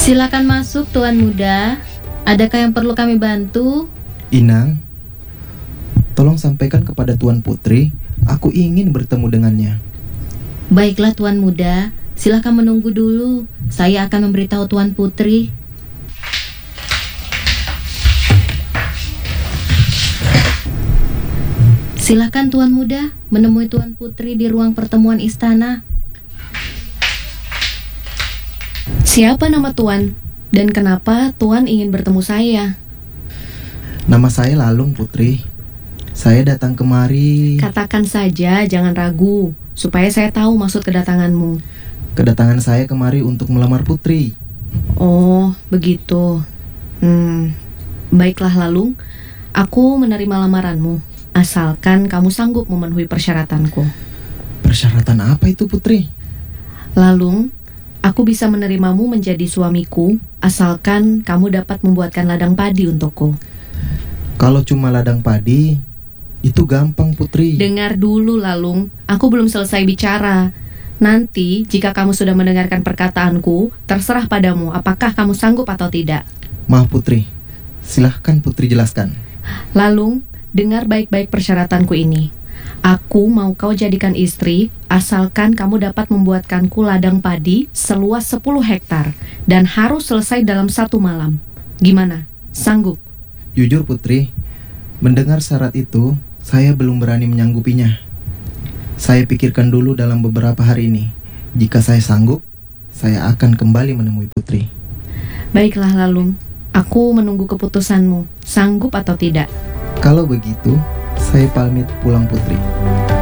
Silakan masuk, Tuan Muda. Adakah yang perlu kami bantu? Inang, tolong sampaikan kepada Tuan Putri, aku ingin bertemu dengannya. Baiklah, Tuan Muda. Silakan menunggu dulu. Saya akan memberitahu Tuan Putri. Silakan Tuan Muda menemui Tuan Putri di ruang pertemuan istana. Siapa nama Tuan? Dan kenapa Tuan ingin bertemu saya? Nama saya Lalung, Putri. Saya datang kemari. Katakan saja, jangan ragu, supaya saya tahu maksud kedatanganmu. Kedatangan saya kemari untuk melamar Putri. Oh, begitu. Baiklah Lalung, aku menerima lamaranmu, asalkan kamu sanggup memenuhi persyaratanku. Persyaratan apa itu, Putri? Lalung, aku bisa menerimamu menjadi suamiku, asalkan kamu dapat membuatkan ladang padi untukku. Kalau cuma ladang padi, itu gampang, Putri. Dengar dulu Lalung, aku belum selesai bicara. Nanti, jika kamu sudah mendengarkan perkataanku, terserah padamu apakah kamu sanggup atau tidak. Maaf, Putri. Silahkan Putri jelaskan. Lalung, dengar baik-baik persyaratanku ini. Aku mau kau jadikan istri, asalkan kamu dapat membuatkanku ladang padi seluas 10 hektar dan harus selesai dalam 1 malam. Gimana? Sanggup? Jujur, Putri, mendengar syarat itu, saya belum berani menyanggupinya. Saya pikirkan dulu dalam beberapa hari ini. Jika saya sanggup, saya akan kembali menemui Putri. Baiklah Lalung, aku menunggu keputusanmu. Sanggup atau tidak? Kalau begitu, saya pamit pulang, Putri.